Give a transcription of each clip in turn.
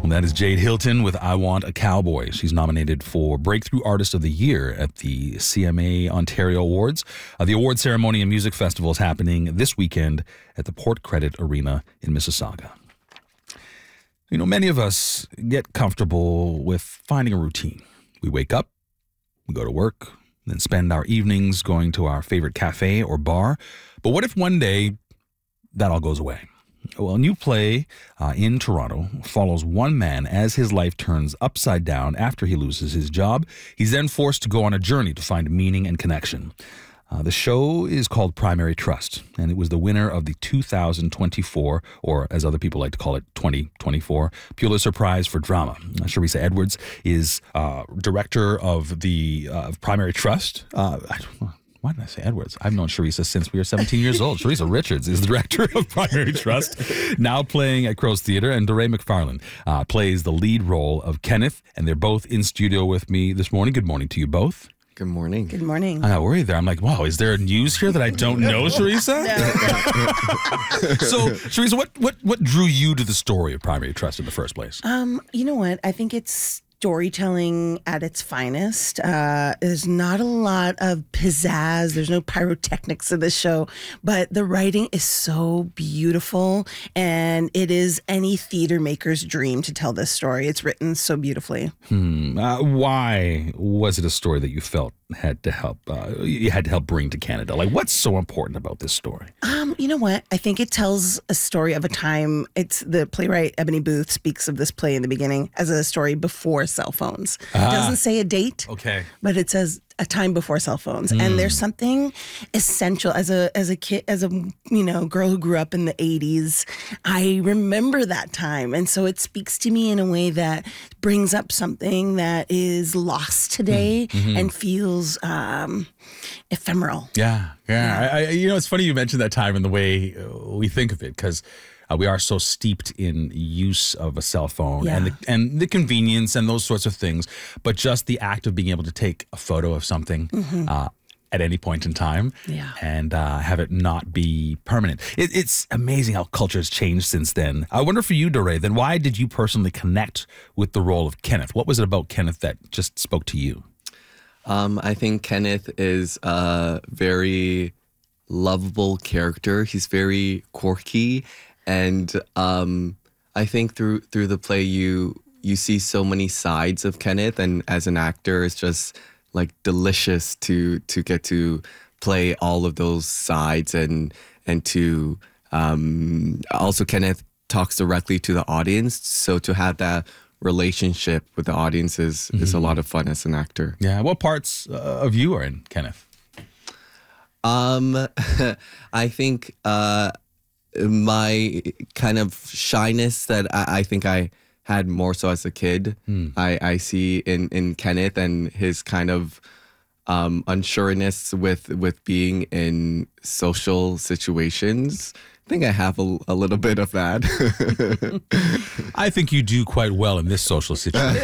And that is Jade Hilton with I Want a Cowboy. She's nominated for Breakthrough Artist of the Year at the CMA Ontario Awards. The award ceremony and music festival is happening this weekend at the Port Credit Arena in Mississauga. You know, many of us get comfortable with finding a routine. We wake up, we go to work, then spend our evenings going to our favorite cafe or bar. But what if one day that all goes away? Well, a new play in Toronto follows one man as his life turns upside down after he loses his job. He's then forced to go on a journey to find meaning and connection. The show is called Primary Trust, and it was the winner of the 2024, or as other people like to call it, 2024, Pulitzer Prize for Drama. Charissa Edwards is director of the Primary Trust. Why did I say Edwards? I've known Charissa since we were 17 years old. Charissa Richards is the director of Primary Trust, now playing at Crow's Theatre, and DeRay McFarlane plays the lead role of Kenneth, and they're both in studio with me this morning. Good morning to you both. Good morning. Good morning. I'm not worried there. I'm like, wow, is there news here that I don't know, Charissa? So, Charissa, what drew you to the story of Primary Trust in the first place? You know what? I think it's storytelling at its finest. There's not a lot of pizzazz. There's no pyrotechnics in this show, but the writing is so beautiful, and it is any theater maker's dream to tell this story. It's written so beautifully. Why was it a story that you felt you had to help bring to Canada? Like, what's so important about this story? You know what? I think it tells a story of a time. It's the playwright Ebony Booth speaks of this play in the beginning as a story before cell phones. It doesn't say a date, okay, but it says a time before cell phones. And there's something essential as a kid, as a girl who grew up in the 80s. I remember that time, and so it speaks to me in a way that brings up something that is lost today and feels ephemeral. Yeah. It's funny you mentioned that time and the way we think of it, because we are so steeped in use of a cell phone and the convenience and those sorts of things. But just the act of being able to take a photo of something at any point in time and have it not be permanent. It's amazing how culture has changed since then. I wonder for you, DeRay, then why did you personally connect with the role of Kenneth? What was it about Kenneth that just spoke to you? I think Kenneth is a very lovable character. He's very quirky. And I think through the play, you see so many sides of Kenneth, and as an actor, it's just like delicious to get to play all of those sides, and to also Kenneth talks directly to the audience, so to have that relationship with the audience is a lot of fun as an actor. Yeah, what parts of you are in Kenneth? I think my kind of shyness that I think I had more so as a kid, I see in Kenneth, and his kind of unsureness with being in social situations. I think I have a little bit of that. I think you do quite well in this social situation.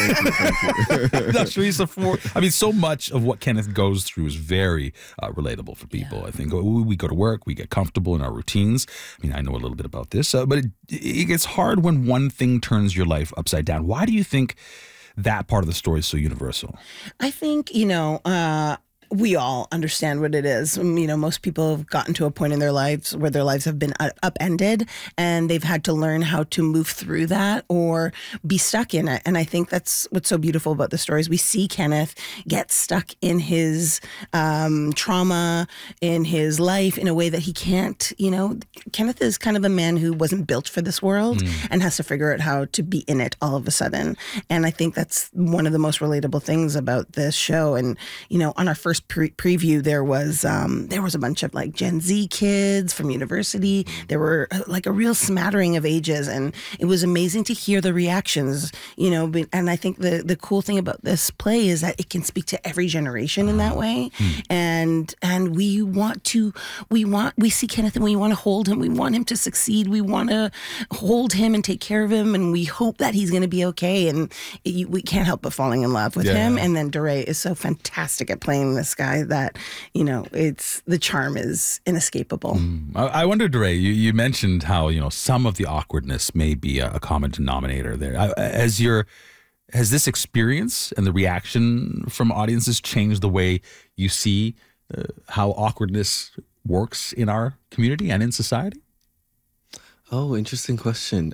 So much of what Kenneth goes through is very relatable for people. I think we go to work, we get comfortable in our routines. I mean, I know a little bit about this, but it gets hard when one thing turns your life upside down. Why do you think that part of the story is so universal? I think, we all understand what it is. Most people have gotten to a point in their lives where their lives have been upended, and they've had to learn how to move through that or be stuck in it. And I think that's what's so beautiful about the stories. We see Kenneth get stuck in his trauma, in his life, in a way that he can't, Kenneth is kind of a man who wasn't built for this world and has to figure out how to be in it all of a sudden. And I think that's one of the most relatable things about this show. And, on our first preview, there was a bunch of like Gen Z kids from university. There were like a real smattering of ages, and it was amazing to hear the reactions. And I think the cool thing about this play is that it can speak to every generation in that way. And we see Kenneth, and we want to hold him. We want him to succeed. We want to hold him and take care of him, and we hope that he's going to be okay. And we can't help but falling in love with him. And then DeRay is so fantastic at playing this badass guy that, it's the charm is inescapable. I wonder, DeRay, you mentioned how, some of the awkwardness may be a common denominator there. Has this experience and the reaction from audiences changed the way you see how awkwardness works in our community and in society? Oh, interesting question.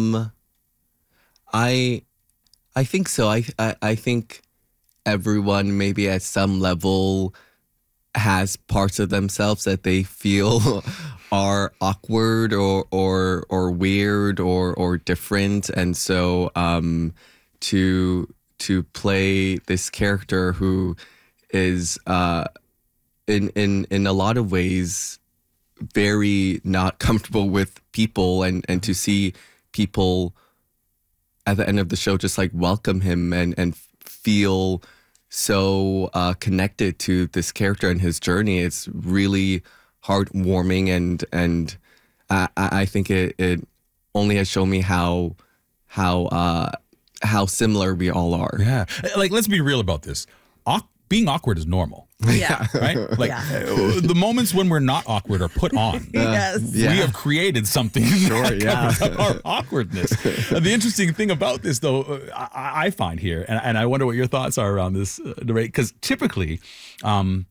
I think so. I think everyone maybe at some level has parts of themselves that they feel are awkward or weird or different, and so to play this character who is in a lot of ways very not comfortable with people, and to see people at the end of the show just like welcome him and feel so connected to this character and his journey. It's really heartwarming, and I think it only has shown me how similar we all are. Yeah. Like, let's be real about this. Being awkward is normal. Yeah. Right? Like the moments when we're not awkward are put on. Yes. We have created something that covers up our awkwardness. The interesting thing about this, though, I find here, and I wonder what your thoughts are around this, DeRay, because typically, when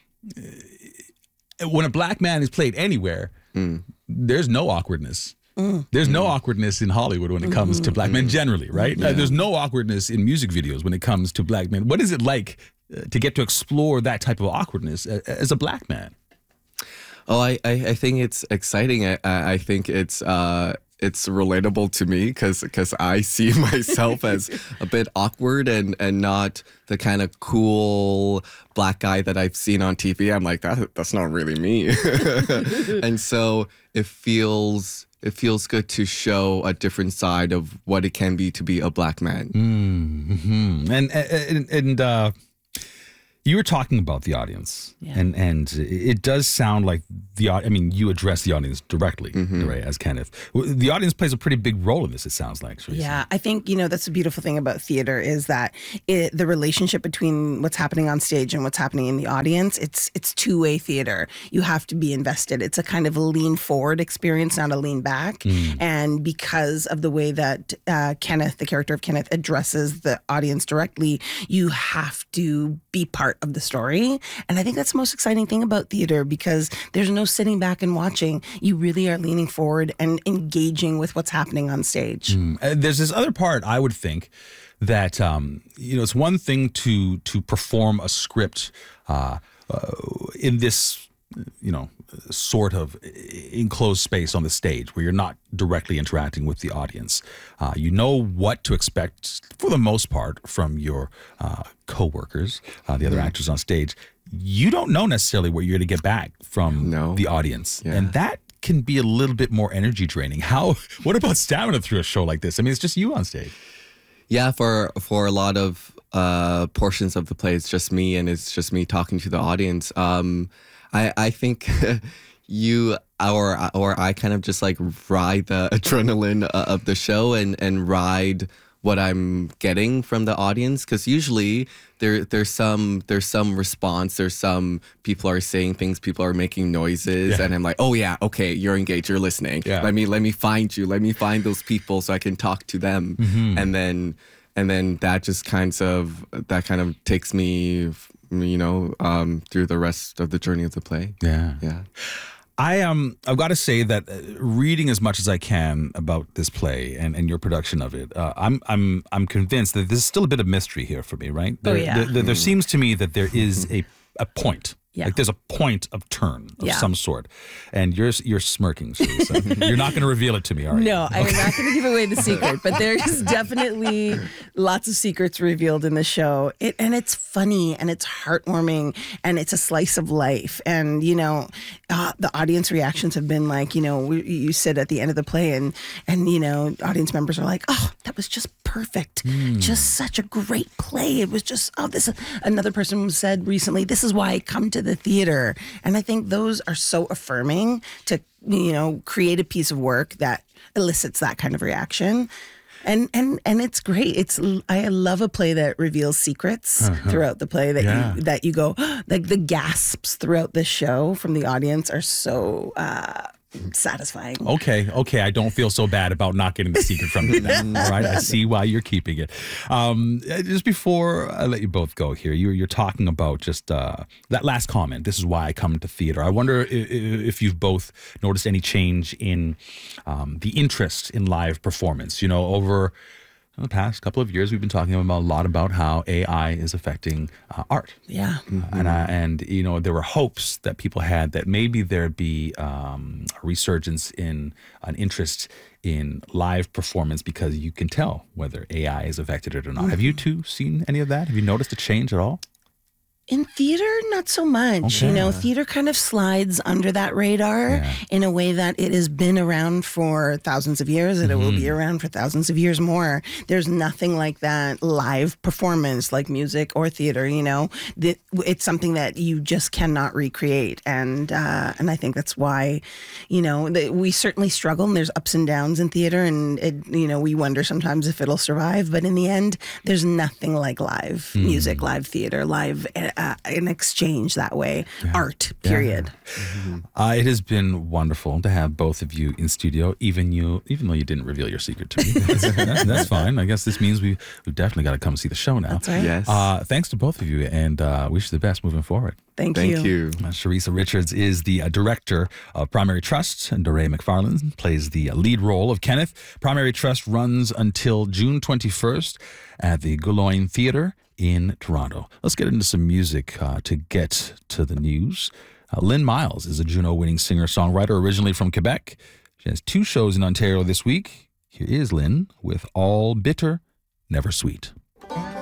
a black man is played anywhere, there's no awkwardness. There's no awkwardness in Hollywood when it comes to black men generally, right? Yeah. There's no awkwardness in music videos when it comes to black men. What is it like to get to explore that type of awkwardness as a black man? Oh, I think it's exciting. I think it's relatable to me because I see myself as a bit awkward and not the kind of cool black guy that I've seen on TV. I'm like, that's not really me. And so it feels good to show a different side of what it can be to be a black man. Mm-hmm. And you were talking about the audience, and it does sound like you address the audience directly, DeRay, as Kenneth. The audience plays a pretty big role in this, it sounds like. Teresa. Yeah, I think, that's the beautiful thing about theater is that the relationship between what's happening on stage and what's happening in the audience, it's two-way theater. You have to be invested. It's a kind of a lean forward experience, not a lean back. And because of the way that Kenneth, the character of Kenneth, addresses the audience directly, you have to be part of the story. And I think that's the most exciting thing about theater, because there's no sitting back and watching. You really are leaning forward and engaging with what's happening on stage. There's this other part, I would think, that it's one thing to perform a script in this sort of enclosed space on the stage where you're not directly interacting with the audience. You know what to expect for the most part from your co-workers, the other actors on stage. You don't know necessarily what you're going to get back from the audience. Yeah. And that can be a little bit more energy draining. What about stamina through a show like this? I mean, it's just you on stage. Yeah, for a lot of portions of the play, it's just me, and it's just me talking to the audience. I think you or I kind of just like ride the adrenaline of the show and ride what I'm getting from the audience, because usually there's some response, there's some people are saying things, people are making noises, and I'm like, oh yeah, okay, you're engaged, you're listening. Yeah. Let me find you, let me find those people so I can talk to them, and then that just kind of takes me through the rest of the journey of the play. Yeah. I've got to say that reading as much as I can about this play and your production of it, I'm convinced that there's still a bit of mystery here for me, right? There seems to me that there is a point. Yeah. Like there's a point of turn of some sort. And you're smirking, Teresa. You're not going to reveal it to me, are you? No, I'm not going to give away the secret, but there's definitely lots of secrets revealed in the show. And it's funny and it's heartwarming and it's a slice of life. And, the audience reactions have been like, you sit at the end of the play and audience members are like, oh, that was just perfect. Just such a great play. It was just, another person said recently, this is why I come to the theater. And I think those are so affirming to, create a piece of work that elicits that kind of reaction. And it's great. I love a play that reveals secrets throughout the play that you go like the gasps throughout the show from the audience are so satisfying. Okay. I don't feel so bad about not getting the secret from you now. All right, I see why you're keeping it. Just before I let you both go here, you're talking about just that last comment. This is why I come to theater. I wonder if you've both noticed any change in the interest in live performance. You know, over the past couple of years, we've been talking a lot about how AI is affecting art. Yeah. And you know, there were hopes that people had that maybe there'd be a resurgence in an interest in live performance because you can tell whether AI has affected it or not. Have you two seen any of that? Have you noticed a change at all? In theater, not so much. Okay. You know, theater kind of slides under that radar in a way that it has been around for thousands of years and it will be around for thousands of years more. There's nothing like that live performance like music or theater, you know. It's something that you just cannot recreate. And I think that's why, you know, we certainly struggle and there's ups and downs in theater and, we wonder sometimes if it'll survive. But in the end, there's nothing like live music, live theater, live an exchange that way, art, period. It has been wonderful to have both of you in studio, even though you didn't reveal your secret to me. That's fine. I guess this means we've definitely got to come see the show now. That's right. Yes. Thanks to both of you, and wish you the best moving forward. Thank Thank you. you. Sharissa Richards is the director of Primary Trust, and Doray McFarlane plays the lead role of Kenneth. Primary Trust runs until June 21st at the Goulogne Theatre in Toronto. Let's get into some music to get to the news. Lynn Miles is a Juno-winning singer-songwriter originally from Quebec. She has 2 shows in Ontario this week. Here is Lynn with All Bitter, Never Sweet.